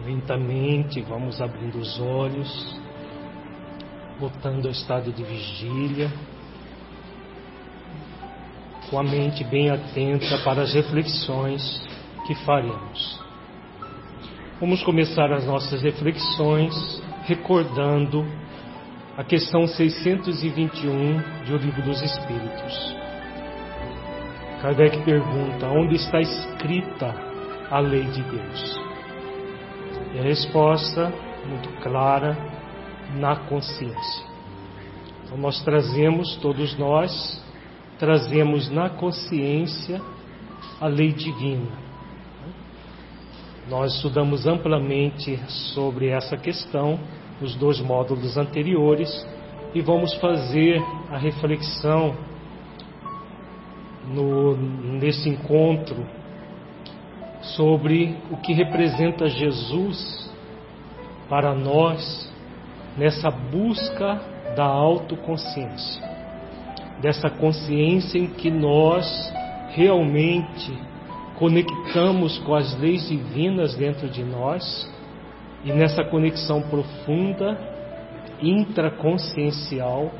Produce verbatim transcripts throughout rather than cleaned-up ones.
Lentamente vamos abrindo os olhos, voltando ao estado de vigília, com a mente bem atenta para as reflexões que faremos. Vamos começar as nossas reflexões recordando a questão seiscentos e vinte e um de O Livro dos Espíritos. Kardec pergunta: onde está escrita a lei de Deus? E a resposta, muito clara, na consciência. Então nós trazemos, todos nós, trazemos na consciência a lei divina. Nós estudamos amplamente sobre essa questão nos dois módulos anteriores e vamos fazer a reflexão no, nesse encontro sobre o que representa Jesus para nós nessa busca da autoconsciência, dessa consciência em que nós realmente conectamos com as leis divinas dentro de nós e nessa conexão profunda, intraconsciencial,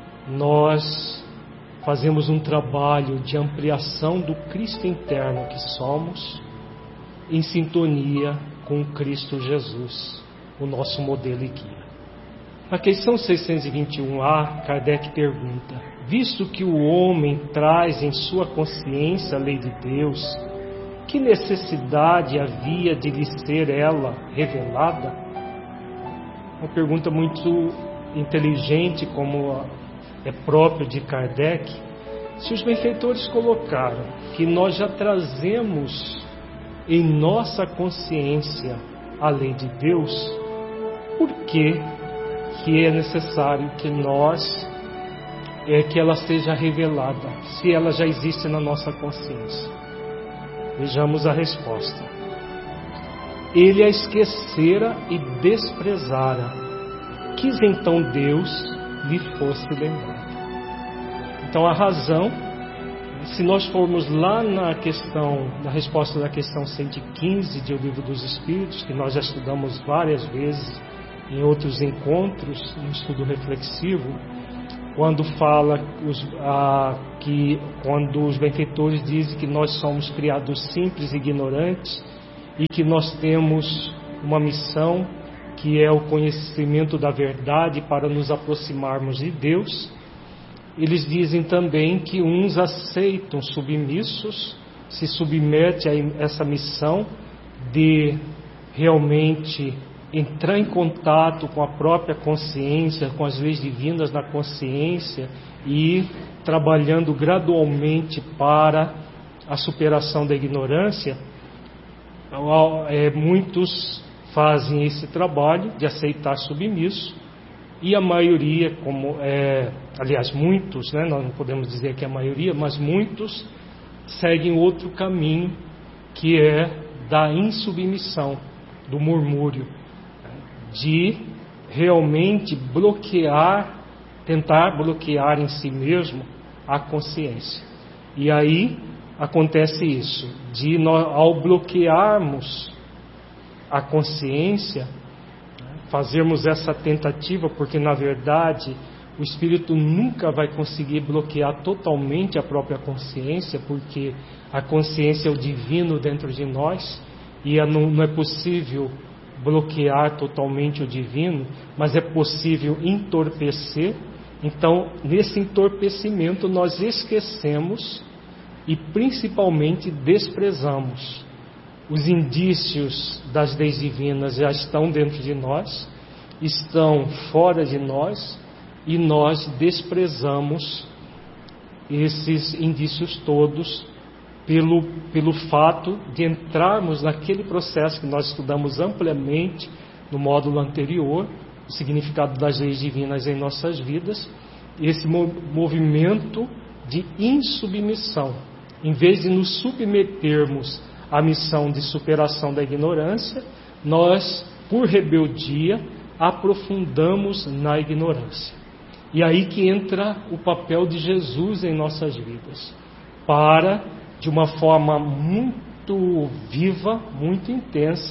nós fazemos um trabalho de ampliação do Cristo interno que somos, em sintonia com Cristo Jesus, o nosso modelo e guia. Na questão seiscentos e vinte e um A, Kardec pergunta: visto que o homem traz em sua consciência a lei de Deus, que necessidade havia de lhe ser ela revelada? Uma pergunta muito inteligente, como é próprio de Kardec. Se os benfeitores colocaram que nós já trazemos em nossa consciência a lei de Deus, por que que é necessário que nós, é, que ela seja revelada, se ela já existe na nossa consciência? Vejamos a resposta. Ele a esquecera e desprezara, quis então Deus lhe fosse lembrado. Então a razão, se nós formos lá na questão, na resposta da questão cento e quinze de O Livro dos Espíritos, que nós já estudamos várias vezes em outros encontros, no estudo reflexivo, quando fala os, a, que quando os benfeitores dizem que nós somos criados simples e ignorantes e que nós temos uma missão que é o conhecimento da verdade para nos aproximarmos de Deus, eles dizem também que uns aceitam submissos, se submetem a essa missão de realmente entrar em contato com a própria consciência, com as leis divinas na consciência e ir trabalhando gradualmente para a superação da ignorância. É, muitos fazem esse trabalho de aceitar submisso e a maioria, como é, aliás muitos, né, nós não podemos dizer que é a maioria, mas muitos seguem outro caminho, que é da insubmissão, do murmúrio, de realmente bloquear, tentar bloquear em si mesmo a consciência. E aí acontece isso, de nós, ao bloquearmos a consciência, fazermos essa tentativa, porque na verdade o espírito nunca vai conseguir bloquear totalmente a própria consciência, porque a consciência é o divino dentro de nós e não, não é possível bloquear totalmente o divino, mas é possível entorpecer. Então, nesse entorpecimento nós esquecemos e principalmente desprezamos. Os indícios das leis divinas já estão dentro de nós, estão fora de nós, e nós desprezamos esses indícios todos pelo, pelo fato de entrarmos naquele processo que nós estudamos amplamente no módulo anterior, o significado das leis divinas em nossas vidas, esse movimento de insubmissão. Em vez de nos submetermos à missão de superação da ignorância, nós, por rebeldia, aprofundamos na ignorância. E aí que entra o papel de Jesus em nossas vidas, para, de uma forma muito viva, muito intensa,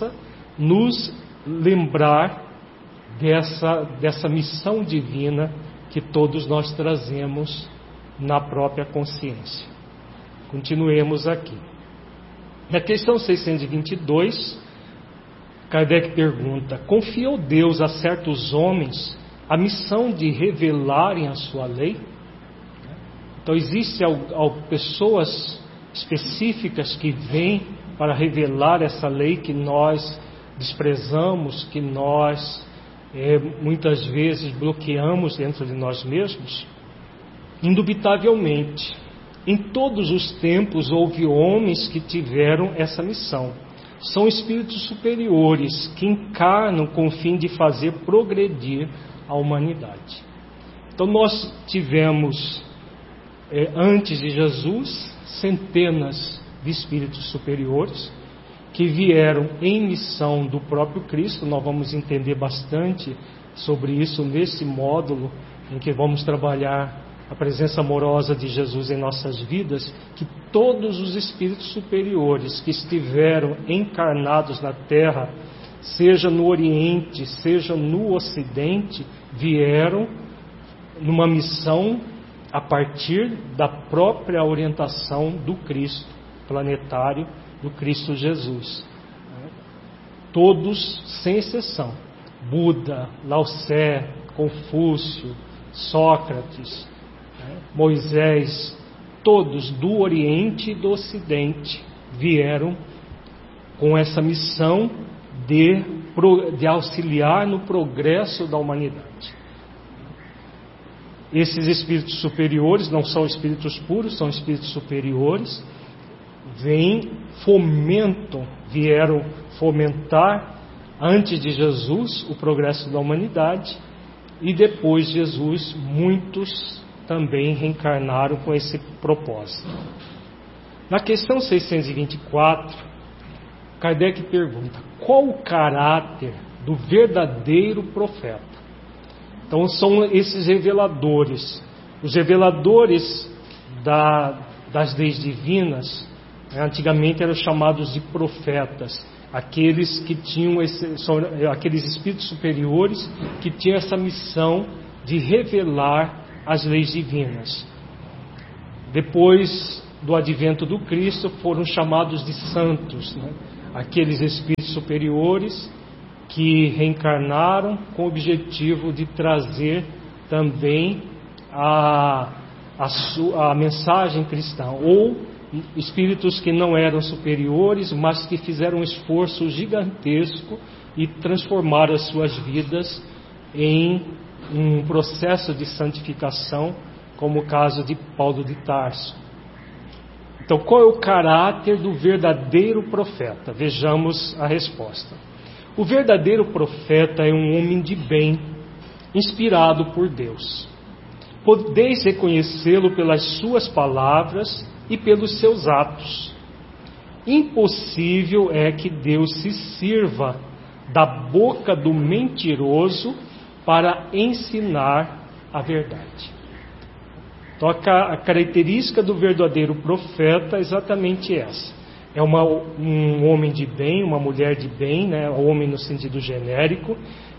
nos lembrar dessa, dessa missão divina que todos nós trazemos na própria consciência. Continuemos aqui. Na questão seiscentos e vinte e dois, Kardec pergunta: confiou Deus a certos homens a missão de revelarem a sua lei? Então, existem pessoas específicas que vêm para revelar essa lei que nós desprezamos, que nós é, muitas vezes bloqueamos dentro de nós mesmos? Indubitavelmente, em todos os tempos houve homens que tiveram essa missão. São espíritos superiores que encarnam com o fim de fazer progredir a humanidade. Então nós tivemos, é, antes de Jesus, centenas de espíritos superiores que vieram em missão do próprio Cristo. Nós vamos entender bastante sobre isso nesse módulo em que vamos trabalhar a presença amorosa de Jesus em nossas vidas, que todos os espíritos superiores que estiveram encarnados na Terra, seja no Oriente, seja no Ocidente, vieram numa missão a partir da própria orientação do Cristo planetário, do Cristo Jesus. Todos, sem exceção: Buda, Lao Tse, Confúcio, Sócrates, Moisés, todos do Oriente e do Ocidente vieram com essa missão de, de auxiliar no progresso da humanidade. Esses espíritos superiores não são espíritos puros, são espíritos superiores, vêm, fomentam, vieram fomentar antes de Jesus o progresso da humanidade, e depois de Jesus muitos também reencarnaram com esse propósito. Na questão seiscentos e vinte e quatro, Kardec pergunta: qual o caráter do verdadeiro profeta? Então são esses reveladores, os reveladores da, das leis divinas, né, antigamente eram chamados de profetas, aqueles que tinham esse, são, aqueles espíritos superiores que tinham essa missão de revelar as leis divinas. Depois do advento do Cristo, foram chamados de santos, né? Aqueles espíritos superiores que reencarnaram com o objetivo de trazer também a, a, a mensagem cristã, ou espíritos que não eram superiores, mas que fizeram um esforço gigantesco e transformaram as suas vidas em um processo de santificação, como o caso de Paulo de Tarso. Então, qual é o caráter do verdadeiro profeta? Vejamos a resposta. O verdadeiro profeta é um homem de bem, inspirado por Deus. Podeis reconhecê-lo pelas suas palavras e pelos seus atos. Impossível é que Deus se sirva da boca do mentiroso para ensinar a verdade. Então a característica do verdadeiro profeta é exatamente essa. É uma, um homem de bem, uma mulher de bem, né? Homem no sentido genérico,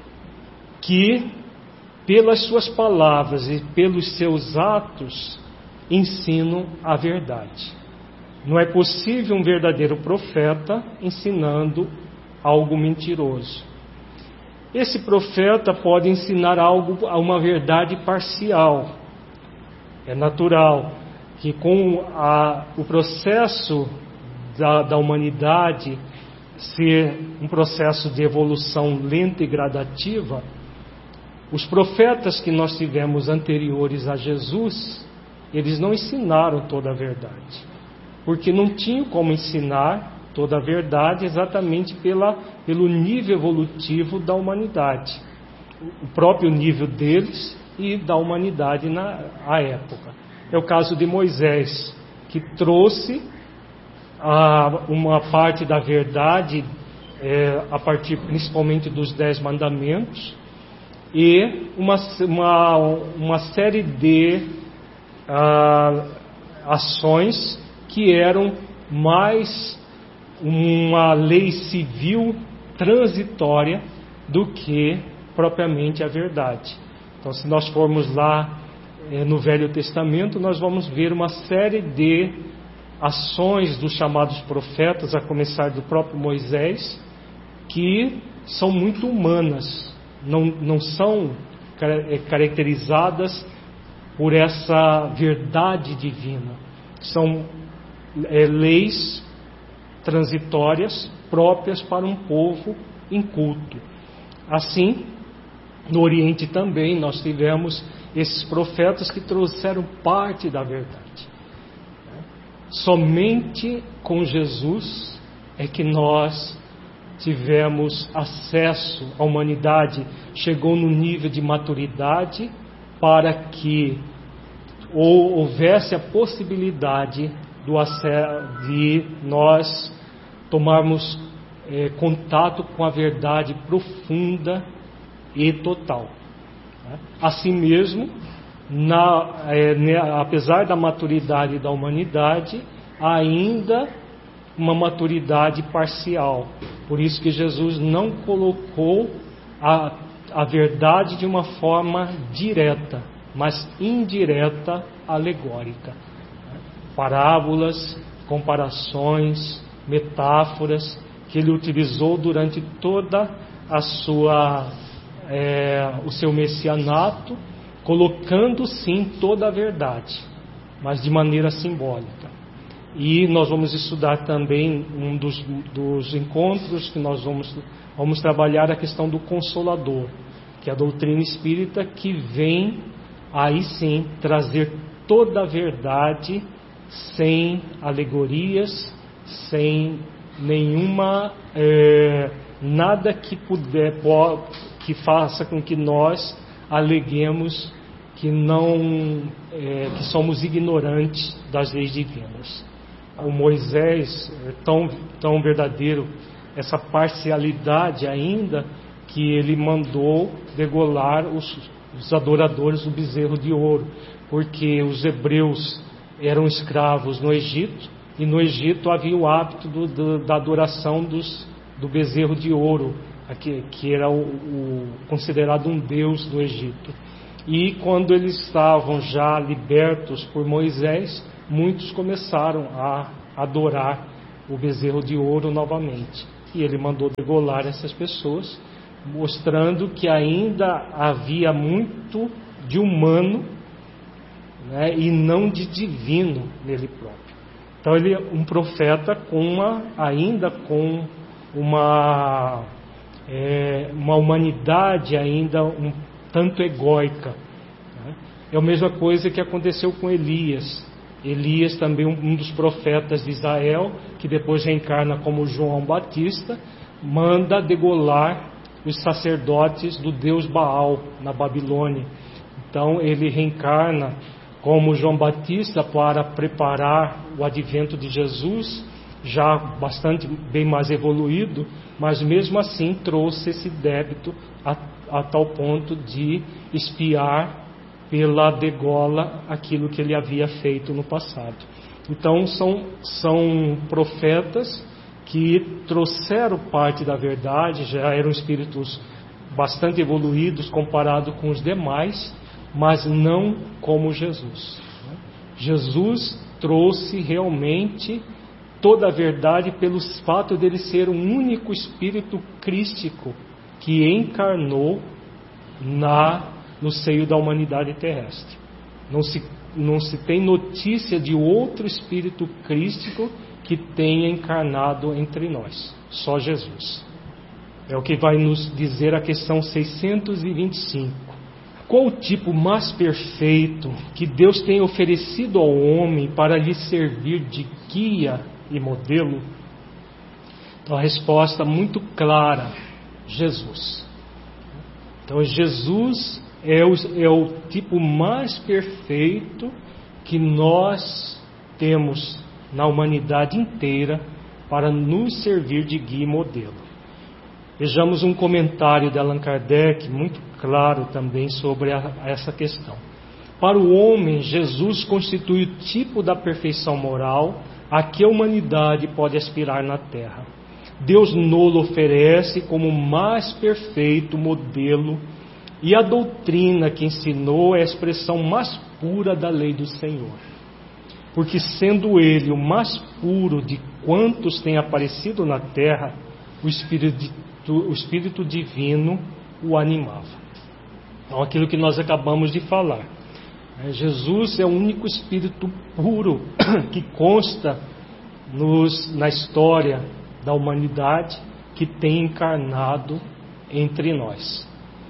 que pelas suas palavras e pelos seus atos ensinam a verdade. Não é possível um verdadeiro profeta ensinando algo mentiroso. Esse profeta pode ensinar algo, uma verdade parcial. É natural que com a, o processo da, da humanidade ser um processo de evolução lenta e gradativa, os profetas que nós tivemos anteriores a Jesus, eles não ensinaram toda a verdade, porque não tinham como ensinar toda a verdade exatamente pela, pelo nível evolutivo da humanidade, o próprio nível deles e da humanidade na à época. É o caso de Moisés, que trouxe a, uma parte da verdade é, a partir principalmente dos Dez Mandamentos e uma, uma, uma série de ah, ações que eram mais uma lei civil transitória do que propriamente a verdade. Então, se nós formos lá é, no Velho Testamento, nós vamos ver uma série de ações dos chamados profetas, a começar do próprio Moisés, que são muito humanas, não, não são caracterizadas por essa verdade divina. São é, leis transitórias próprias para um povo inculto. Assim, no Oriente também nós tivemos esses profetas que trouxeram parte da verdade. Somente com Jesus é que nós tivemos acesso, a humanidade chegou no nível de maturidade para que ou houvesse a possibilidade do acesso, de nós tomarmos é, contato com a verdade profunda e total. Assim mesmo, na, é, né, apesar da maturidade da humanidade, ainda uma maturidade parcial. Por isso que Jesus não colocou a, a verdade de uma forma direta, mas indireta, alegórica. Parábolas, comparações, metáforas que ele utilizou durante toda a sua, é, o seu messianato, colocando sim toda a verdade, mas de maneira simbólica. E nós vamos estudar também um dos, dos encontros que nós vamos, vamos trabalhar a questão do Consolador, que é a doutrina espírita que vem aí sim trazer toda a verdade sem alegorias, sem nenhuma é, nada que puder que faça com que nós aleguemos que não é, que somos ignorantes das leis divinas. O Moisés é tão, tão verdadeiro, essa parcialidade ainda, que ele mandou degolar os, os adoradores do bezerro de ouro, porque os hebreus eram escravos no Egito, e no Egito havia o hábito do, do, da adoração dos, do bezerro de ouro, que, que era o, o, considerado um deus do Egito. E quando eles estavam já libertos por Moisés, muitos começaram a adorar o bezerro de ouro novamente. E ele mandou degolar essas pessoas, mostrando que ainda havia muito de humano, né, e não de divino nele próprio. Então ele é um profeta com uma, ainda com uma, é, uma humanidade ainda um tanto egóica. Né? É a mesma coisa que aconteceu com Elias. Elias também um dos profetas de Israel, que depois reencarna como João Batista, manda degolar os sacerdotes do deus Baal na Babilônia. Então ele reencarna como João Batista para preparar o advento de Jesus, já bastante bem mais evoluído, mas mesmo assim trouxe esse débito a, a tal ponto de espiar pela degola aquilo que ele havia feito no passado. Então são, são profetas que trouxeram parte da verdade, já eram espíritos bastante evoluídos comparado com os demais, mas não como Jesus. Jesus trouxe realmente toda a verdade pelo fato dele ser um único espírito crístico que encarnou na, no seio da humanidade terrestre. Não se, não se tem notícia de outro espírito crístico que tenha encarnado entre nós. Só Jesus. É o que vai nos dizer a questão seiscentos e vinte e cinco. Qual o tipo mais perfeito que Deus tem oferecido ao homem para lhe servir de guia e modelo? Então a resposta muito clara: Jesus. Então Jesus é o, é o tipo mais perfeito que nós temos na humanidade inteira para nos servir de guia e modelo. Vejamos um comentário de Allan Kardec muito claro também sobre a, essa questão. Para o homem, Jesus constitui o tipo da perfeição moral a que a humanidade pode aspirar na Terra. Deus nolo oferece como o mais perfeito modelo, e a doutrina que ensinou é a expressão mais pura da lei do Senhor. Porque sendo Ele o mais puro de quantos têm aparecido na terra, o Espírito, o Espírito Divino o animava. Então, aquilo que nós acabamos de falar. Jesus é o único Espírito puro que consta nos, na história da humanidade, que tem encarnado entre nós,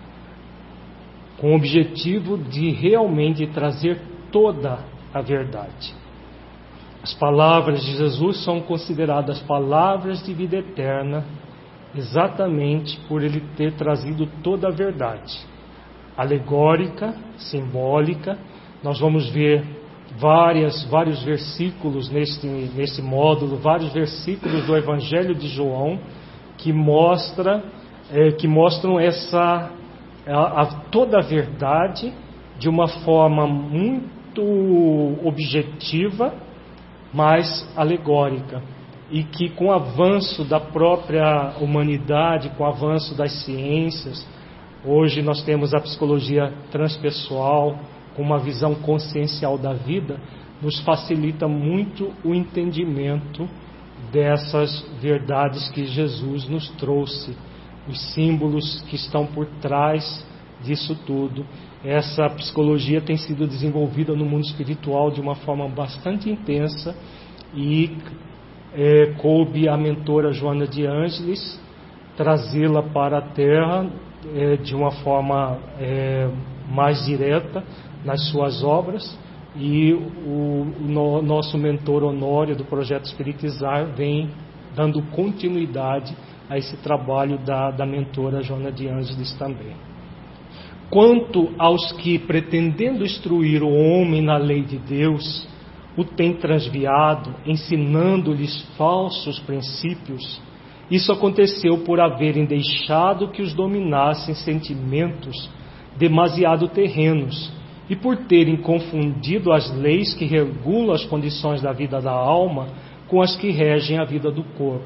com o objetivo de realmente trazer toda a verdade. As palavras de Jesus são consideradas palavras de vida eterna, exatamente por ele ter trazido toda a verdade, alegórica, simbólica. Nós vamos ver várias, vários versículos nesse, nesse módulo, vários versículos do Evangelho de João que, mostra, é, que mostram essa, a, a, toda a verdade de uma forma muito objetiva, mas alegórica. E que com o avanço da própria humanidade, com o avanço das ciências, hoje nós temos a psicologia transpessoal, com uma visão consciencial da vida, nos facilita muito o entendimento dessas verdades que Jesus nos trouxe, os símbolos que estão por trás disso tudo. Essa psicologia tem sido desenvolvida no mundo espiritual de uma forma bastante intensa, e é, coube à mentora Joana de Ângeles trazê-la para a Terra é, de uma forma é, mais direta nas suas obras, e o, o no, nosso mentor Honório do Projeto Espiritizar vem dando continuidade a esse trabalho da, da mentora Joana de Ângeles também. Quanto aos que, pretendendo instruir o homem na lei de Deus, o têm transviado, ensinando-lhes falsos princípios, isso aconteceu por haverem deixado que os dominassem sentimentos demasiado terrenos, e por terem confundido as leis que regulam as condições da vida da alma com as que regem a vida do corpo.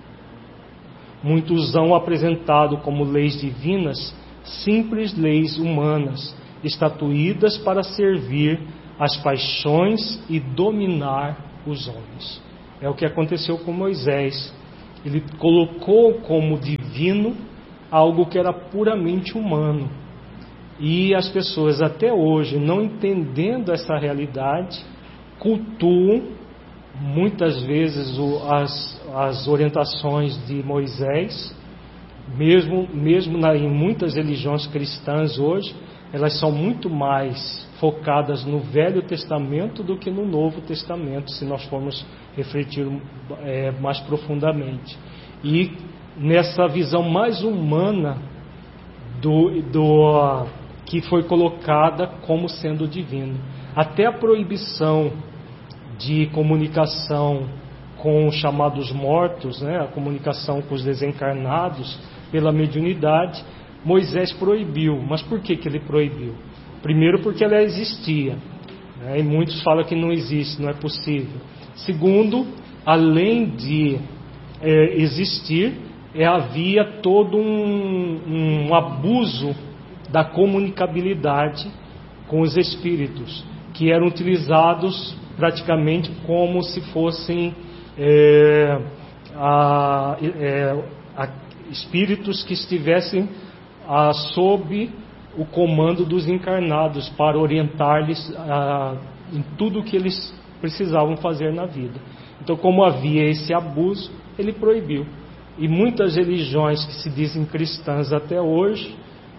Muitos hão apresentado como leis divinas simples leis humanas, estatuídas para servir as paixões e dominar os homens. É o que aconteceu com Moisés. Ele colocou como divino algo que era puramente humano. E as pessoas até hoje, não entendendo essa realidade, cultuam muitas vezes o, as, as orientações de Moisés, mesmo, mesmo na, em muitas religiões cristãs hoje, elas são muito mais focadas no Velho Testamento do que no Novo Testamento, se nós formos refletir é, mais profundamente. E nessa visão mais humana do, do que foi colocada como sendo divino. Até a proibição de comunicação com os chamados mortos, né, a comunicação com os desencarnados pela mediunidade, Moisés proibiu. Mas por que que ele proibiu? Primeiro, porque ela existia, né, e muitos falam que não existe, não é possível. Segundo, além de é, existir, é, havia todo um, um abuso da comunicabilidade com os espíritos, que eram utilizados praticamente como se fossem é, a, é, a, espíritos que estivessem a, sob o comando dos encarnados, para orientar-lhes a, em tudo o que eles precisavam fazer na vida. Então, como havia esse abuso, ele proibiu. E muitas religiões que se dizem cristãs até hoje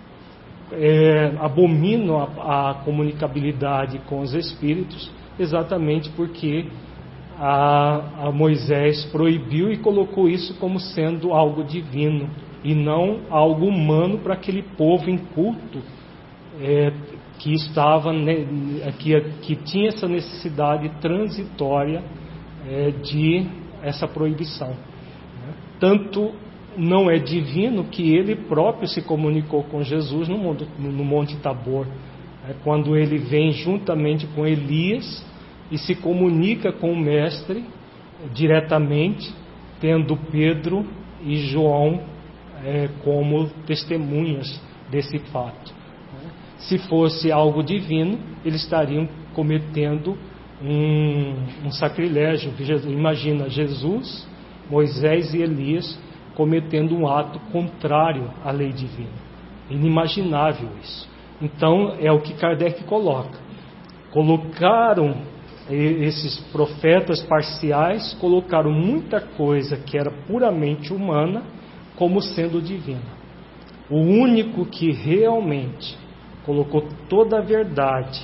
É, abominam a, a comunicabilidade com os espíritos, exatamente porque a, a Moisés proibiu e colocou isso como sendo algo divino e não algo humano para aquele povo inculto é, que estava né, que, que tinha essa necessidade transitória é, de essa proibição, né? Tanto não é divino que ele próprio se comunicou com Jesus no, mundo, no Monte Tabor, é, quando ele vem juntamente com Elias e se comunica com o Mestre diretamente, tendo Pedro e João é, como testemunhas desse fato. Se fosse algo divino, eles estariam cometendo um, um sacrilégio. Imagina Jesus, Moisés e Elias cometendo um ato contrário à lei divina. Inimaginável isso. Então é o que Kardec coloca. Colocaram esses profetas parciais, colocaram muita coisa que era puramente humana como sendo divina. O único que realmente colocou toda a verdade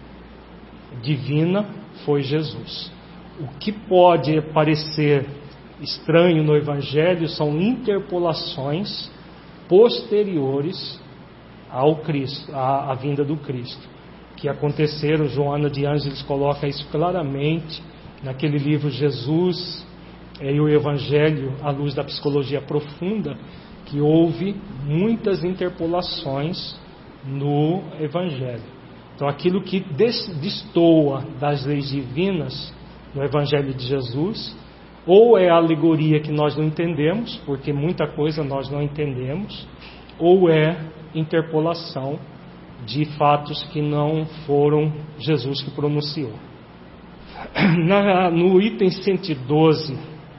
divina foi Jesus. O que pode parecer estranho no Evangelho são interpolações posteriores ao Cristo, à, à vinda do Cristo, que aconteceram. Joana de Ângeles coloca isso claramente naquele livro Jesus e o Evangelho à luz da psicologia profunda, que houve muitas interpolações no Evangelho. Então aquilo que destoa das leis divinas no Evangelho de Jesus, ou é a alegoria que nós não entendemos, porque muita coisa nós não entendemos, ou é interpolação de fatos que não foram Jesus que pronunciou. Na, no item cento e doze,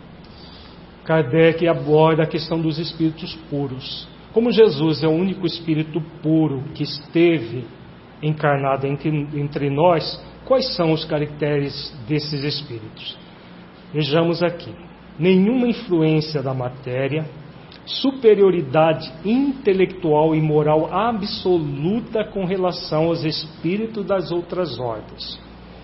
Kardec aborda a questão dos espíritos puros. Como Jesus é o único espírito puro que esteve encarnado entre, entre nós, quais são os caracteres desses espíritos? Vejamos aqui. Nenhuma influência da matéria, superioridade intelectual e moral absoluta com relação aos espíritos das outras ordens.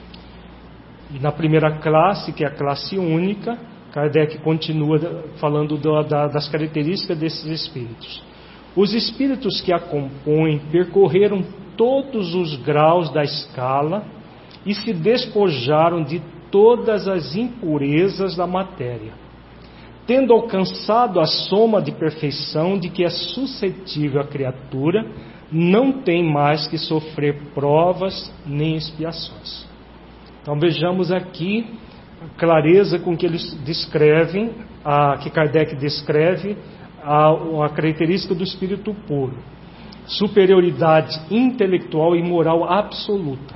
E na primeira classe, que é a classe única, Kardec continua falando da, da, das características desses espíritos. Os espíritos que a compõem percorreram todos os graus da escala e se despojaram de todas as impurezas da matéria, tendo alcançado a soma de perfeição de que é suscetível a criatura, não tem mais que sofrer provas nem expiações. Então vejamos aqui a clareza com que eles descrevem, a, que Kardec descreve a, a característica do espírito puro: superioridade intelectual e moral absoluta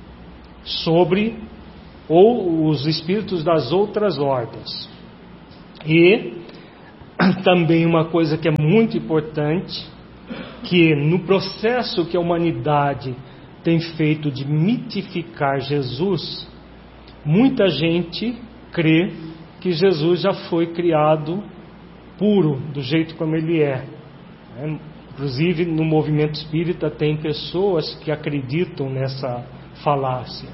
sobre ou os espíritos das outras ordens. E também uma coisa que é muito importante, que no processo que a humanidade tem feito de mitificar Jesus, muita gente crê que Jesus já foi criado puro, do jeito como ele é. Inclusive no movimento espírita tem pessoas que acreditam nessa falácia.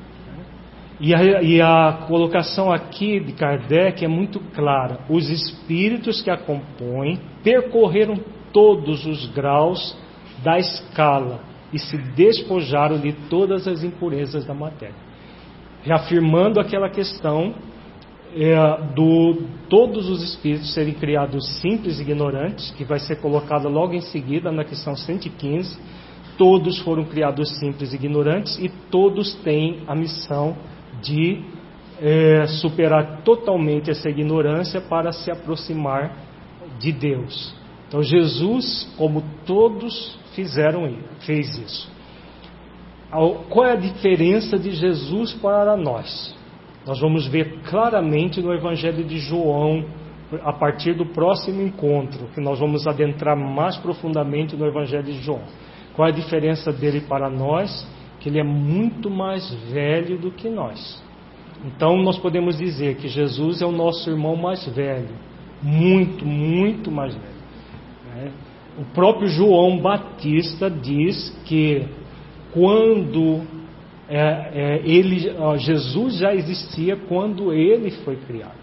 E a, e a colocação aqui de Kardec é muito clara: os espíritos que a compõem percorreram todos os graus da escala e se despojaram de todas as impurezas da matéria, reafirmando aquela questão é, do todos os espíritos serem criados simples e ignorantes, que vai ser colocada logo em seguida na questão cento e quinze. Todos foram criados simples e ignorantes e todos têm a missão de é, superar totalmente essa ignorância para se aproximar de Deus. Então Jesus, como todos fizeram, fez isso. Qual é a diferença de Jesus para nós? Nós vamos ver claramente no Evangelho de João, a partir do próximo encontro, que nós vamos adentrar mais profundamente no Evangelho de João. Qual é a diferença dele para nós? Que ele é muito mais velho do que nós. Então nós podemos dizer que Jesus é o nosso irmão mais velho, muito, muito mais velho. O próprio João Batista diz que quando é, é, ele, ó, Jesus já existia quando ele foi criado.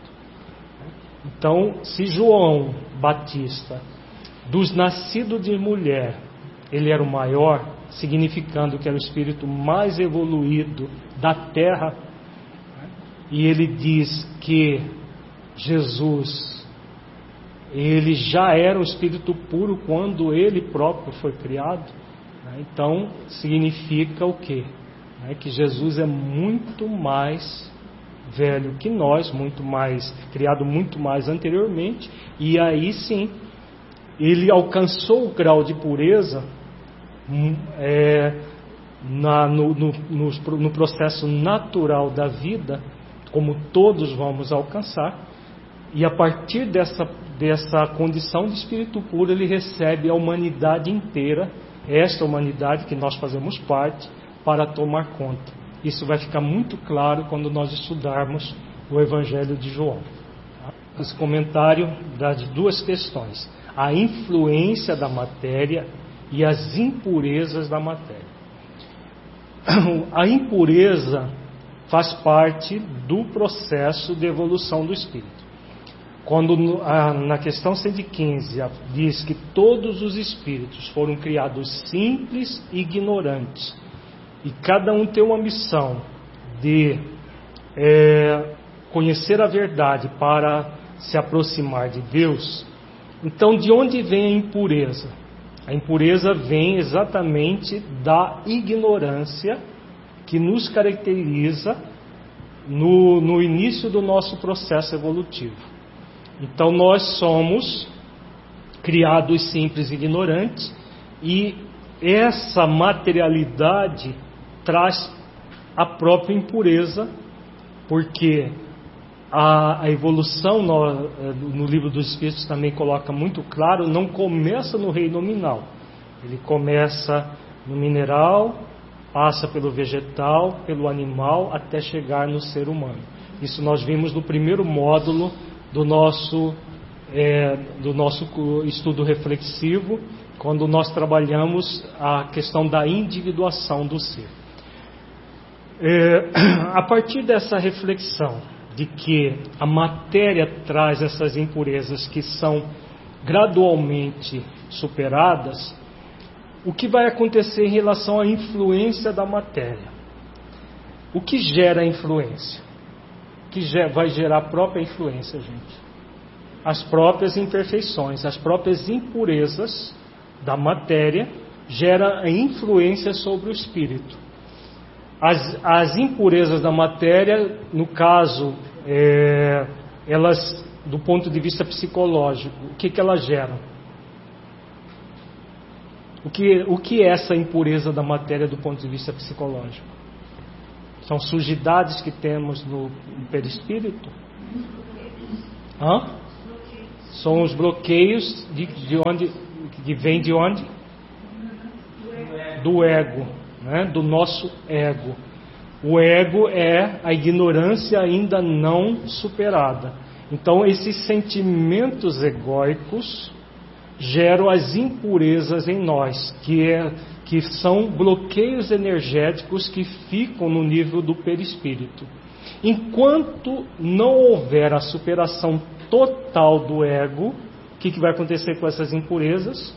Então, se João Batista, dos nascidos de mulher, ele era o maior, significando que era o espírito mais evoluído da terra, e ele diz que Jesus, ele já era um espírito puro quando ele próprio foi criado, né? Então significa o quê? Né? Que Jesus é muito mais velho que nós, muito mais, criado muito mais anteriormente, e aí sim, ele alcançou o grau de pureza é, na, no, no, no, no processo natural da vida, como todos vamos alcançar, e a partir dessa, dessa condição de espírito puro, ele recebe a humanidade inteira, esta humanidade que nós fazemos parte, para tomar conta. Isso vai ficar muito claro quando nós estudarmos o Evangelho de João. Esse comentário dá de duas questões: a influência da matéria e as impurezas da matéria. A impureza faz parte do processo de evolução do espírito. Quando na questão cento e quinze diz que todos os espíritos foram criados simples e ignorantes, e cada um tem uma missão de é, conhecer a verdade para se aproximar de Deus, então de onde vem a impureza? A impureza vem exatamente da ignorância que nos caracteriza no, no início do nosso processo evolutivo. Então nós somos criados simples e ignorantes, e essa materialidade traz a própria impureza, porque a, a evolução no, no livro dos Espíritos também coloca muito claro, não começa no reino nominal, ele começa no mineral, passa pelo vegetal, pelo animal, até chegar no ser humano. Isso nós vimos no primeiro módulo do nosso, é, do nosso estudo reflexivo, quando nós trabalhamos a questão da individuação do ser. É, a partir dessa reflexão de que a matéria traz essas impurezas que são gradualmente superadas, o que vai acontecer em relação à influência da matéria? O que gera a influência? O que vai gerar a própria influência, gente? As próprias imperfeições, as próprias impurezas da matéria geram a influência sobre o espírito. As, as impurezas da matéria, no caso, é, elas, do ponto de vista psicológico, o que, que elas geram? O que, o que é essa impureza da matéria do ponto de vista psicológico? São sujidades que temos no, no perispírito? Hã? São os bloqueios de, de onde, que vem de onde? Do ego, né? Do nosso ego. O ego é a ignorância ainda não superada. Então, esses sentimentos egóicos geram as impurezas em nós, que, é, que são bloqueios energéticos que ficam no nível do perispírito. Enquanto não houver a superação total do ego, o que, que vai acontecer com essas impurezas?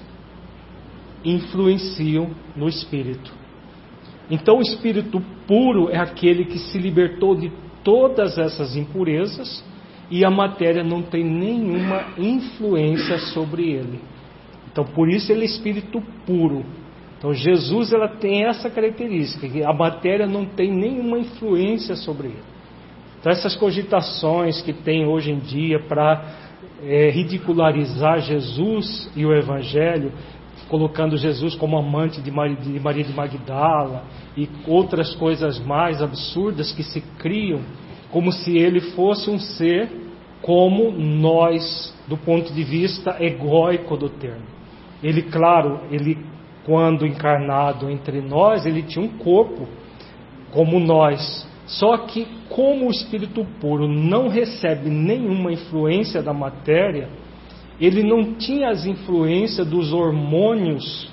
Influenciam no espírito. Então o espírito puro é aquele que se libertou de todas essas impurezas, e a matéria não tem nenhuma influência sobre ele. Então por isso ele é espírito puro. Então Jesus, ela tem essa característica, que a matéria não tem nenhuma influência sobre ele. Então essas cogitações que tem hoje em dia para é, ridicularizar Jesus e o Evangelho, colocando Jesus como amante de Maria de Magdala e outras coisas mais absurdas que se criam, como se ele fosse um ser como nós, do ponto de vista egóico do termo. Ele, claro, ele quando encarnado entre nós, ele tinha um corpo como nós, só que como o espírito puro não recebe nenhuma influência da matéria, ele não tinha as influências dos hormônios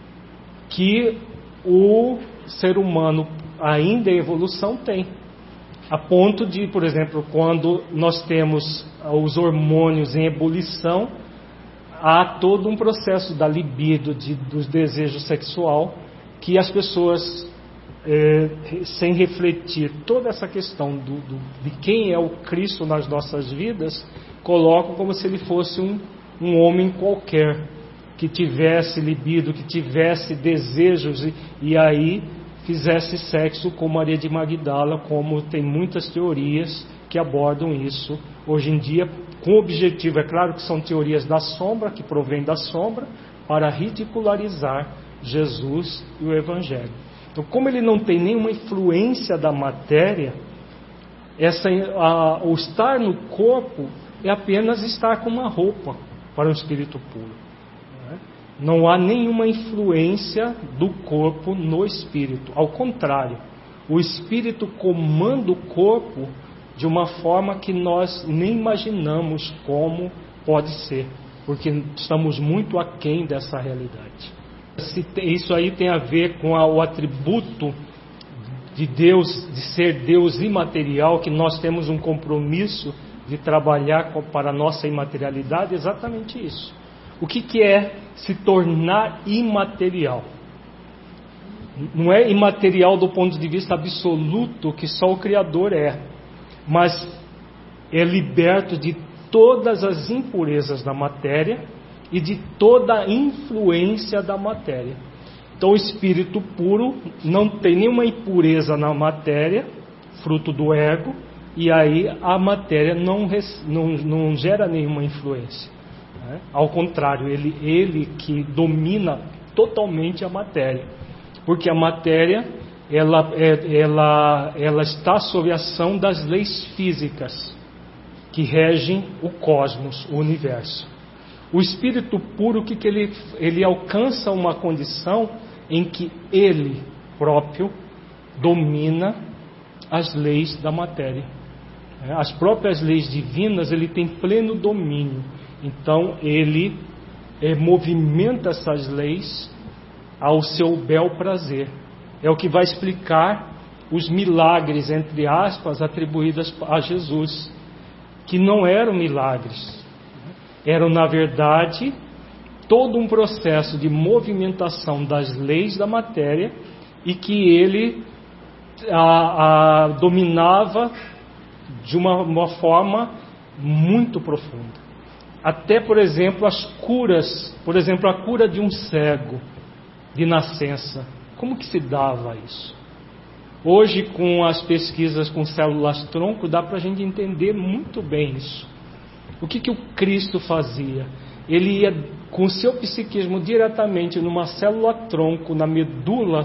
que o ser humano ainda em evolução tem. A ponto de, por exemplo, quando nós temos os hormônios em ebulição, há todo um processo da libido, de, do desejo sexual, que as pessoas, é, sem refletir toda essa questão do, do, de quem é o Cristo nas nossas vidas, colocam como se ele fosse um, um homem qualquer, que tivesse libido, que tivesse desejos, e, e aí fizesse sexo com Maria de Magdala, como tem muitas teorias que abordam isso hoje em dia, com o objetivo, é claro que são teorias da sombra, que provém da sombra, para ridicularizar Jesus e o Evangelho. Então, como ele não tem nenhuma influência da matéria, essa, a, o estar no corpo é apenas estar com uma roupa para o espírito puro. Não é? Não há nenhuma influência do corpo no espírito. Ao contrário, o espírito comanda o corpo de uma forma que nós nem imaginamos como pode ser, porque estamos muito aquém dessa realidade. Isso aí tem a ver com o atributo de Deus, de ser Deus imaterial, que nós temos um compromisso de trabalhar para a nossa imaterialidade, exatamente isso. O que, que é se tornar imaterial? Não é imaterial do ponto de vista absoluto, que só o Criador é, mas é liberto de todas as impurezas da matéria e de toda a influência da matéria. Então o espírito puro não tem nenhuma impureza na matéria, fruto do ego, e aí a matéria não, não, não gera nenhuma influência, né? Ao contrário, ele, ele que domina totalmente a matéria, porque a matéria ela, ela, ela está sob a ação das leis físicas que regem o cosmos, o universo. O espírito puro, o que, que ele, ele alcança uma condição em que ele próprio domina as leis da matéria. As próprias leis divinas ele tem pleno domínio. Então ele é, movimenta essas leis ao seu bel prazer. É o que vai explicar os milagres, entre aspas, atribuídos a Jesus, que não eram milagres. Eram, na verdade, todo um processo de movimentação das leis da matéria e que ele a, a, dominava de uma, uma forma muito profunda. Até, por exemplo, as curas, por exemplo, a cura de um cego de nascença. Como que se dava isso? Hoje, com as pesquisas com células-tronco, dá para a gente entender muito bem isso. O que, que o Cristo fazia? Ele ia com o seu psiquismo diretamente numa célula-tronco, na medula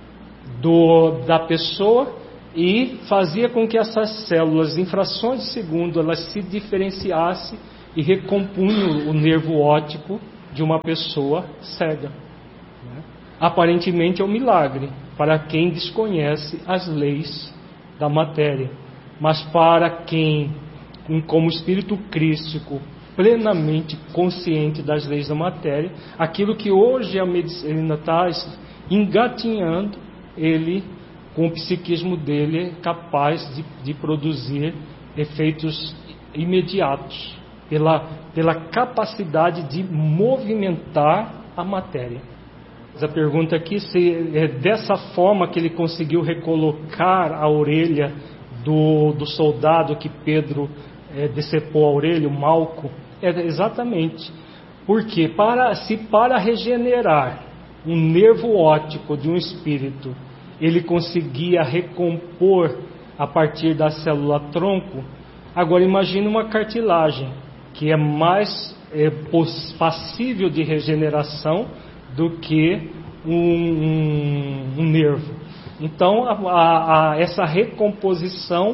do, da pessoa, e fazia com que essas células, em frações de segundo, elas se diferenciassem e recompunham o nervo óptico de uma pessoa cega. Aparentemente é um milagre para quem desconhece as leis da matéria, mas para quem, como espírito crístico, plenamente consciente das leis da matéria, aquilo que hoje a medicina está engatinhando, ele, com o psiquismo dele, é capaz de, de produzir efeitos imediatos, pela, pela capacidade de movimentar a matéria. A pergunta aqui se é dessa forma que ele conseguiu recolocar a orelha do, do soldado que Pedro é, decepou a orelha, o Malco. É exatamente. Porque para, se para regenerar um nervo óptico de um espírito, ele conseguia recompor a partir da célula-tronco, agora imagine uma cartilagem, que é mais é, passível de regeneração do que um, um, um nervo. Então, a, a, a, essa recomposição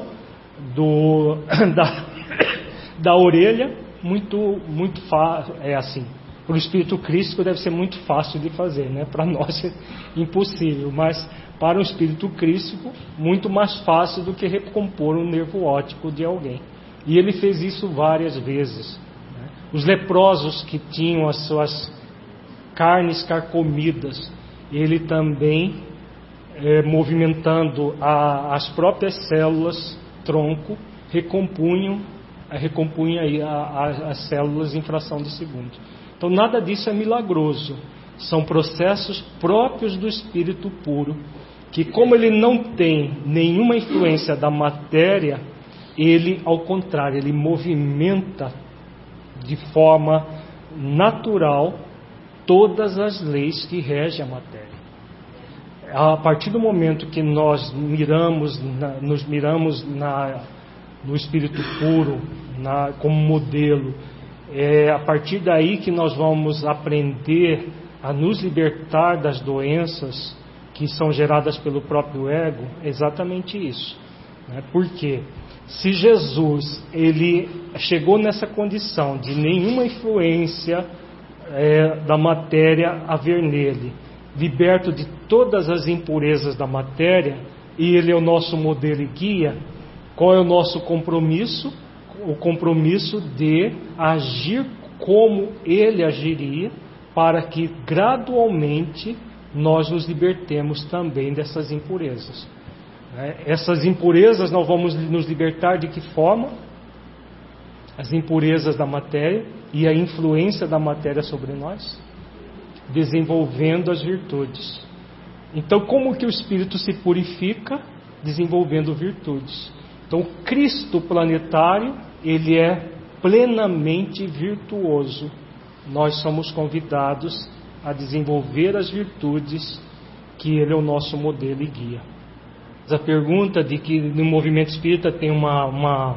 do, da, da orelha, muito, muito fácil, é assim, para o espírito crístico deve ser muito fácil de fazer, né? Para nós é impossível, mas para o espírito crístico, muito mais fácil do que recompor um nervo óptico de alguém. E ele fez isso várias vezes, né? Os leprosos que tinham as suas carnes carcomidas, ele também é, movimentando a, as próprias células tronco, recompunham, recompunha aí a, a, as células em fração de segundo. Então nada disso é milagroso, são processos próprios do espírito puro, que como ele não tem nenhuma influência da matéria, ele ao contrário, ele movimenta de forma natural todas as leis que regem a matéria. a partir do momento que nós miramos, na, nos miramos na, no Espírito puro, na, como modelo, é a partir daí que nós vamos aprender a nos libertar das doenças que são geradas pelo próprio ego. É exatamente isso, né? Por quê? Se Jesus ele chegou nessa condição de nenhuma influência é, da matéria haver nele, liberto de todas as impurezas da matéria, e ele é o nosso modelo e guia, qual é o nosso compromisso? O compromisso de agir como ele agiria, para que gradualmente nós nos libertemos também dessas impurezas. Essas impurezas nós vamos nos libertar de que forma? As impurezas da matéria e a influência da matéria sobre nós, desenvolvendo as virtudes. Então, como que o espírito se purifica? Desenvolvendo virtudes. Então, o Cristo planetário, ele é plenamente virtuoso. Nós somos convidados a desenvolver as virtudes, que ele é o nosso modelo e guia. A pergunta de que no movimento espírita tem uma, uma,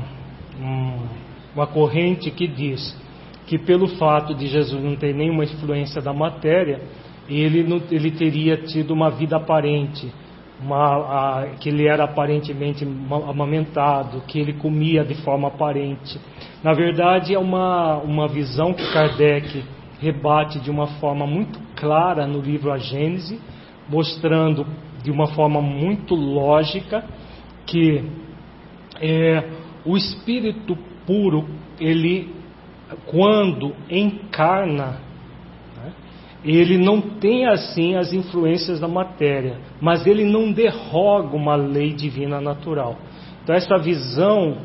uma corrente que diz que pelo fato de Jesus não ter nenhuma influência da matéria, ele, não, ele teria tido uma vida aparente, uma, a, que ele era aparentemente amamentado, que ele comia de forma aparente. Na verdade, é uma, uma visão que Kardec rebate de uma forma muito clara no livro A Gênese, mostrando de uma forma muito lógica que é, o espírito puro, ele quando encarna, né, ele não tem assim as influências da matéria, mas ele não derroga uma lei divina natural. Então essa visão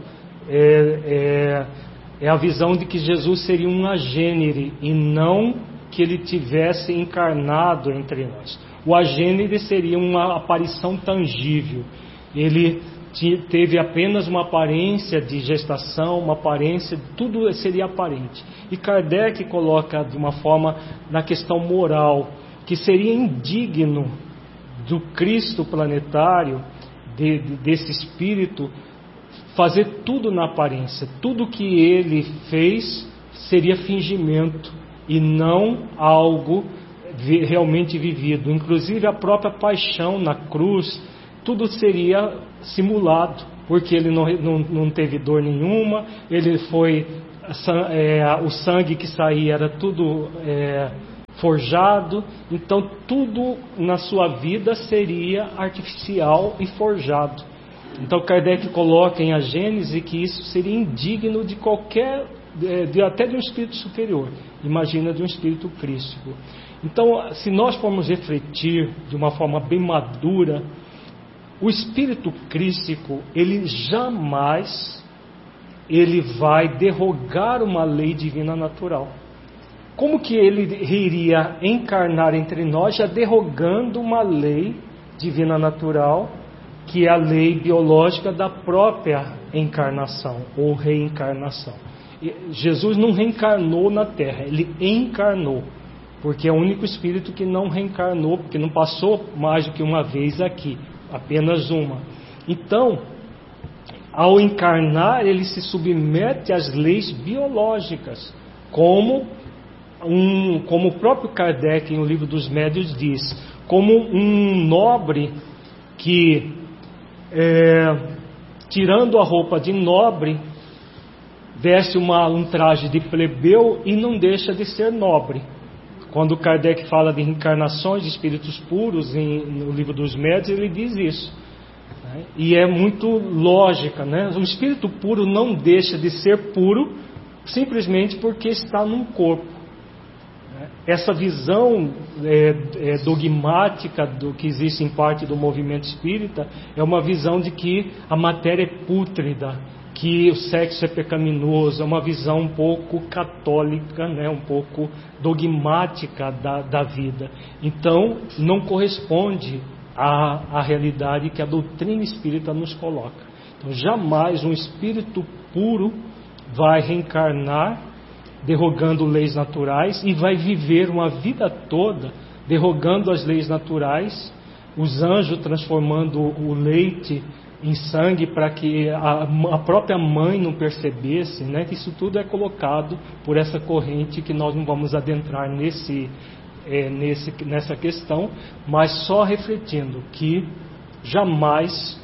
é, é, é a visão de que Jesus seria um agênere e não que ele tivesse encarnado entre nós. O agênere seria uma aparição tangível. Ele teve apenas uma aparência de gestação, uma aparência, tudo seria aparente. E Kardec coloca de uma forma na questão moral, que seria indigno do Cristo planetário, de, de, desse espírito, fazer tudo na aparência. Tudo que ele fez seria fingimento e não algo realmente vivido. Inclusive a própria paixão na cruz, tudo seria simulado, porque ele não, não, não teve dor nenhuma, ele foi é, o sangue que saía era tudo é, forjado, então tudo na sua vida seria artificial e forjado. Então Kardec coloca em A Gênese que isso seria indigno de qualquer, de, até de um espírito superior, imagina de um espírito crístico. Então, se nós formos refletir de uma forma bem madura, o espírito crístico, ele jamais ele vai derrogar uma lei divina natural. Como que ele iria encarnar entre nós já derrogando uma lei divina natural, que é a lei biológica da própria encarnação ou reencarnação? Jesus não reencarnou na Terra, ele encarnou, porque é o único espírito que não reencarnou, porque não passou mais do que uma vez aqui, apenas uma. Então, ao encarnar, ele se submete às leis biológicas, como, um, como o próprio Kardec, no Livro dos Médiuns, diz, como um nobre que, é, tirando a roupa de nobre, veste uma, um traje de plebeu e não deixa de ser nobre. Quando Kardec fala de reencarnações de espíritos puros em, no Livro dos Médiuns, ele diz isso, né? E é muito lógica, né? O espírito puro não deixa de ser puro simplesmente porque está num corpo, né? Essa visão é, é, dogmática do que existe em parte do movimento espírita é uma visão de que a matéria é pútrida, que o sexo é pecaminoso, é uma visão um pouco católica, né, um pouco dogmática da, da vida. Então, não corresponde à, à realidade que a doutrina espírita nos coloca. Então, jamais um espírito puro vai reencarnar derrogando leis naturais e vai viver uma vida toda derrogando as leis naturais, os anjos transformando o leite em sangue para que a, a própria mãe não percebesse, né? Isso tudo é colocado por essa corrente que nós não vamos adentrar nesse, é, nesse, nessa questão, mas só refletindo que jamais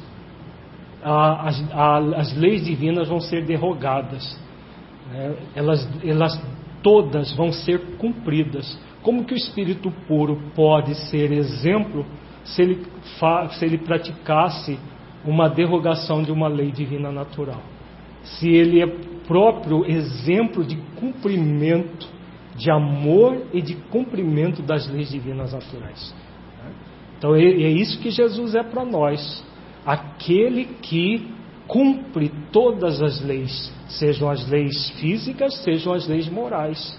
a, a, as leis divinas vão ser derrogadas, né? elas, elas todas vão ser cumpridas. Como que o Espírito puro pode ser exemplo se ele, fa, se ele praticasse uma derrogação de uma lei divina natural? Se ele é próprio exemplo de cumprimento, de amor e de cumprimento das leis divinas naturais. Então é, é isso que Jesus é para nós, aquele que cumpre todas as leis, sejam as leis físicas, sejam as leis morais.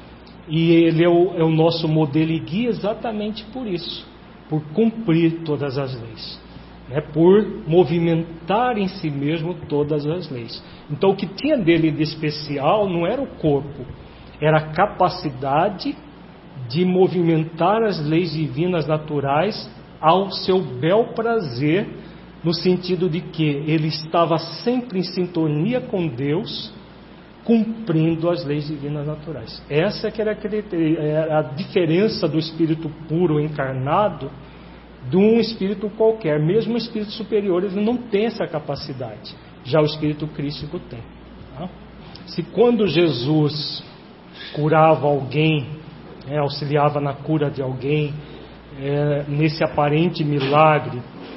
E ele é o, é o nosso modelo e guia exatamente por isso, por cumprir todas as leis, né? Por movimentar em si mesmo todas as leis. Então o que tinha dele de especial não era o corpo, era a capacidade de movimentar as leis divinas naturais ao seu bel prazer, no sentido de que ele estava sempre em sintonia com Deus, cumprindo as leis divinas naturais. Essa que era a diferença do espírito puro encarnado de um espírito qualquer. Mesmo o espírito superior, ele não tem essa capacidade, já o espírito crístico tem, tá? Se quando Jesus curava alguém, é, auxiliava na cura de alguém, é, nesse aparente milagre,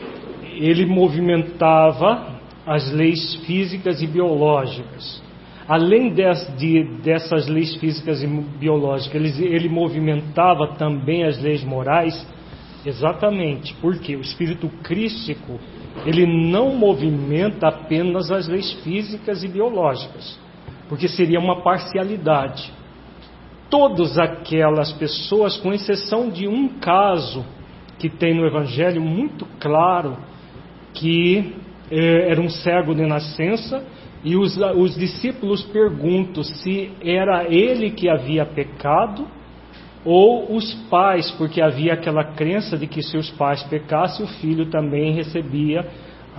ele movimentava as leis físicas e biológicas. Além des, de, dessas leis físicas e biológicas, ele, ele movimentava também as leis morais, exatamente, porque o espírito crístico, ele não movimenta apenas as leis físicas e biológicas, porque seria uma parcialidade. Todas aquelas pessoas, com exceção de um caso que tem no Evangelho muito claro, que eh, era um cego de nascença, e os, os discípulos perguntam se era ele que havia pecado ou os pais, porque havia aquela crença de que se os pais pecassem, o filho também recebia,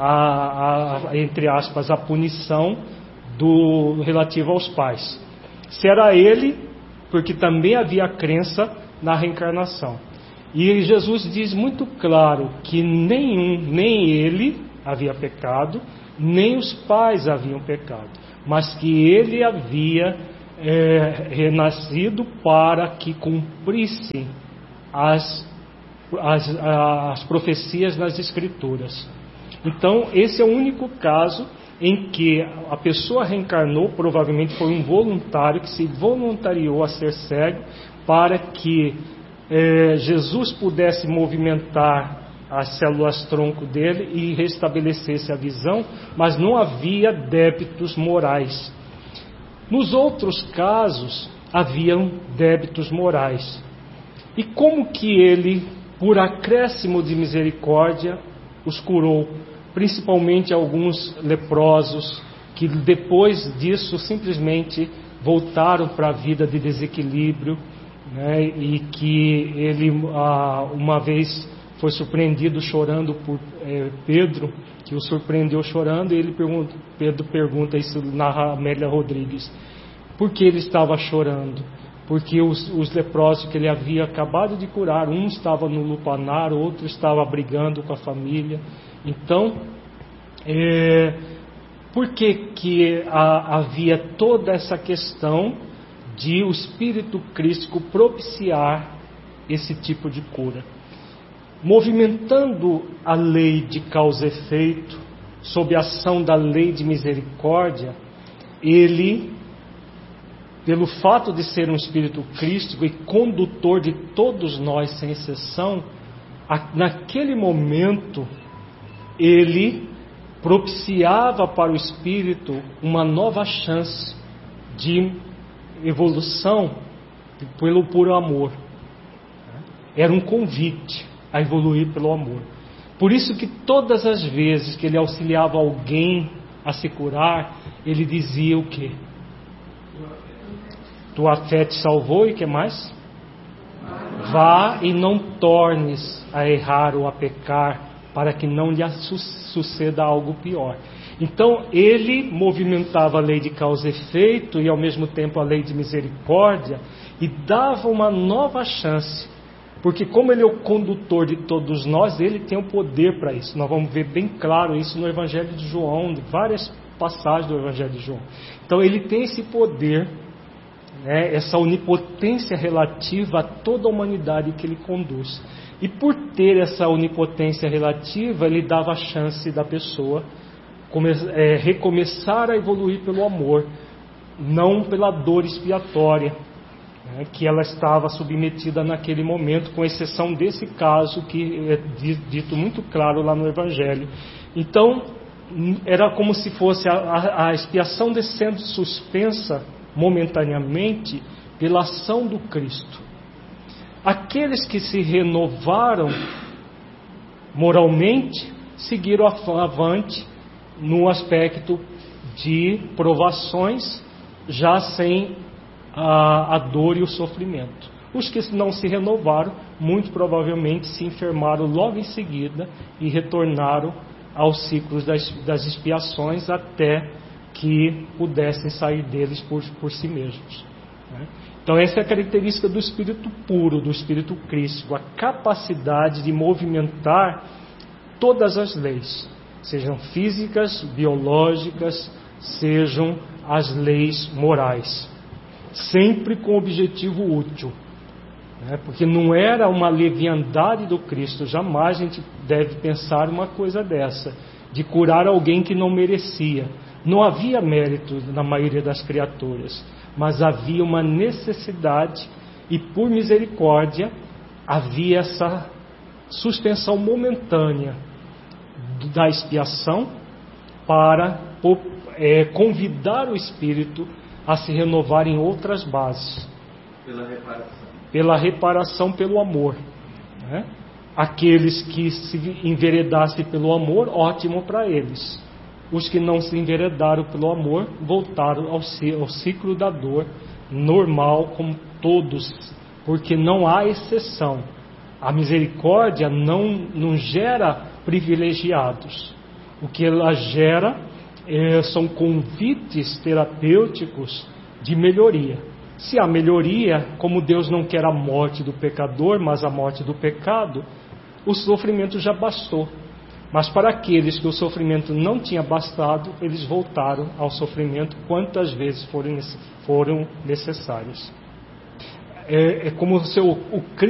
a, a, entre aspas, a punição do, relativa aos pais. Se era ele, porque também havia a crença na reencarnação. E Jesus diz muito claro que nenhum, nem ele havia pecado, nem os pais haviam pecado, mas que ele havia é, renascido para que cumprisse as, as, as profecias nas Escrituras. Então, esse é o único caso em que a pessoa reencarnou, provavelmente foi um voluntário que se voluntariou a ser cego para que é, Jesus pudesse movimentar as células-tronco dele e restabelecesse a visão, mas não havia débitos morais. Nos outros casos, haviam débitos morais. E como que ele, por acréscimo de misericórdia, os curou? Principalmente alguns leprosos, que depois disso simplesmente voltaram para a vida de desequilíbrio, né? E que ele, uma vez, foi surpreendido chorando por é, Pedro, que o surpreendeu chorando, e ele pergunta, Pedro pergunta isso, narra Amélia Rodrigues, por que ele estava chorando? Porque os, os leprosos que ele havia acabado de curar, um estava no lupanar, outro estava brigando com a família. Então, é, por que que a, havia toda essa questão de o Espírito Crístico propiciar esse tipo de cura? Movimentando a lei de causa e efeito, sob a ação da lei de misericórdia, ele, pelo fato de ser um espírito crístico e condutor de todos nós, sem exceção, naquele momento, ele propiciava para o espírito uma nova chance de evolução pelo puro amor. Era um convite a evoluir pelo amor. Por isso que todas as vezes que ele auxiliava alguém a se curar, ele dizia o quê? Tua fé te salvou, e o que mais? vá e não tornes a errar ou a pecar, para que não lhe su- suceda algo pior. Então ele movimentava a lei de causa e efeito e ao mesmo tempo a lei de misericórdia, e dava uma nova chance, porque como ele é o condutor de todos nós, ele tem o poder para isso. Nós vamos ver bem claro isso no Evangelho de João, de várias passagens do Evangelho de João. Então ele tem esse poder, né, essa onipotência relativa a toda a humanidade que ele conduz. E por ter essa onipotência relativa, ele dava a chance da pessoa come, é, recomeçar a evoluir pelo amor, não pela dor expiatória, né, que ela estava submetida naquele momento, com exceção desse caso que é dito muito claro lá no Evangelho. Então, era como se fosse a, a, a expiação sendo suspensa momentaneamente pela ação do Cristo. Aqueles que se renovaram moralmente seguiram avante no aspecto de provações, já sem a, a dor e o sofrimento. Os que não se renovaram, muito provavelmente se enfermaram logo em seguida e retornaram aos ciclos das, das expiações até que pudessem sair deles por, por si mesmos, né? Então essa é a característica do Espírito puro, do Espírito Crístico, a capacidade de movimentar todas as leis, sejam físicas, biológicas, sejam as leis morais, sempre com objetivo útil, né? Porque não era uma leviandade do Cristo, jamais a gente deve pensar uma coisa dessa, de curar alguém que não merecia. Não havia mérito na maioria das criaturas, mas havia uma necessidade, e por misericórdia havia essa suspensão momentânea da expiação para é, convidar o espírito a se renovar em outras bases. Pela reparação. Pela reparação, pelo amor, né? Aqueles que se enveredassem pelo amor, ótimo para eles. Os que não se enveredaram pelo amor voltaram ao ciclo da dor normal, como todos, porque não há exceção. A misericórdia não, não gera privilegiados. O que ela gera é, são convites terapêuticos de melhoria. Se há melhoria, como Deus não quer a morte do pecador, mas a morte do pecado, o sofrimento já bastou. Mas para aqueles que o sofrimento não tinha bastado, eles voltaram ao sofrimento quantas vezes foram, foram necessários. É, é como se o, o